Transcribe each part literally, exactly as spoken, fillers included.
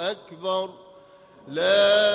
أكبر لا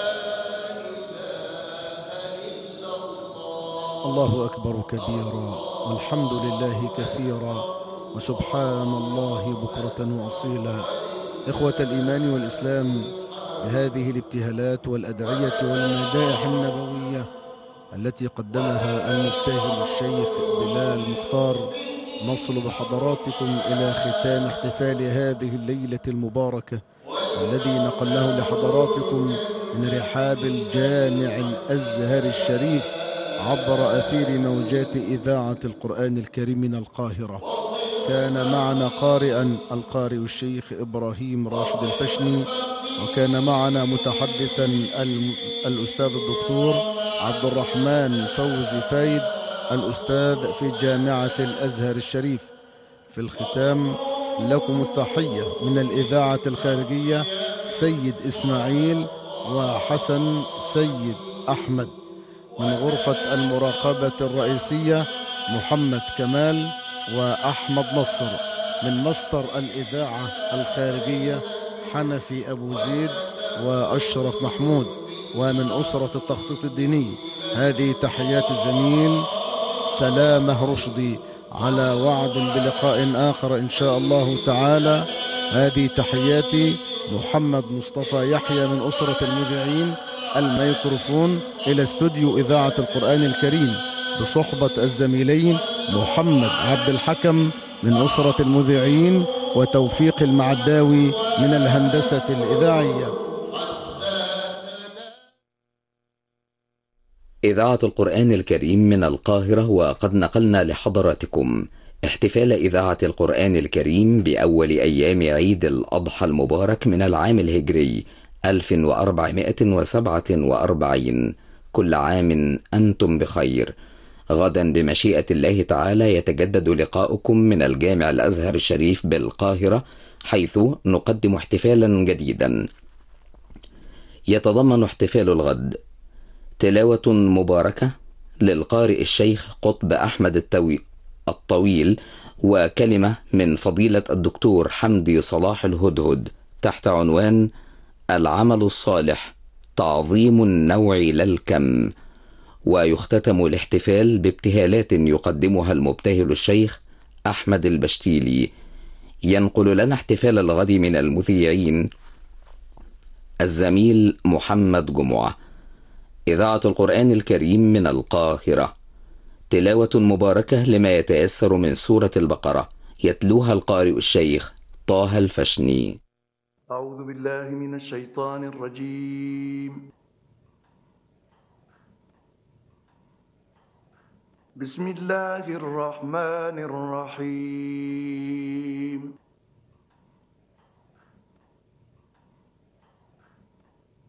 إله إلا الله. الله أكبر كبيرا، والحمد لله كثيرا، وسبحان الله بكرة وأصيلا. إخوة الإيمان والإسلام، بهذه الابتهالات والأدعية والمدائح النبوية التي قدمها المبتهل الشيخ بلال مختار، نصل بحضراتكم إلى ختام احتفال هذه الليلة المباركة الذي نقلناه لحضراتكم من رحاب الجامع الأزهر الشريف عبر أثير موجات إذاعة القرآن الكريم من القاهرة. كان معنا قارئا القارئ الشيخ إبراهيم راشد الفشني، وكان معنا متحدثا الأستاذ الدكتور عبد الرحمن فوزي فايد الأستاذ في جامعة الأزهر الشريف. في الختام لكم التحية من الإذاعة الخارجية سيد إسماعيل وحسن سيد أحمد، من غرفة المراقبة الرئيسية محمد كمال وأحمد نصر، من مصدر الإذاعة الخارجية حنفي أبو زيد وأشرف محمود، ومن أسرة التخطيط الديني هذه تحيات الزميل سلامة رشدي، على وعد بلقاء آخر إن شاء الله تعالى. هذه تحياتي محمد مصطفى يحيى من أسرة المذيعين، الميكروفون إلى استوديو إذاعة القرآن الكريم بصحبة الزميلين محمد عبد الحكم من أسرة المذيعين وتوفيق المعداوي من الهندسة الإذاعية. إذاعة القرآن الكريم من القاهرة، وقد نقلنا لحضراتكم احتفال إذاعة القرآن الكريم بأول أيام عيد الأضحى المبارك من العام الهجري ألف وأربعمائة وسبعة وأربعين. كل عام أنتم بخير. غدا بمشيئة الله تعالى يتجدد لقاؤكم من الجامع الأزهر الشريف بالقاهرة، حيث نقدم احتفالا جديدا يتضمن احتفال الغد تلاوة مباركة للقارئ الشيخ قطب أحمد التوي الطويل، وكلمة من فضيلة الدكتور حمدي صلاح الهدهد تحت عنوان العمل الصالح تعظيم النوع لا الكم. ويختتم الاحتفال بابتهالات يقدمها المبتهل الشيخ أحمد البشتيلي. ينقل لنا احتفال الغد من المذيعين الزميل محمد جمعة. إذاعة القرآن الكريم من القاهرة، تلاوة مباركة لما يتيسر من سورة البقرة، يتلوها القارئ الشيخ طه الفشني. أعوذ بالله من الشيطان الرجيم. بسم الله الرحمن الرحيم.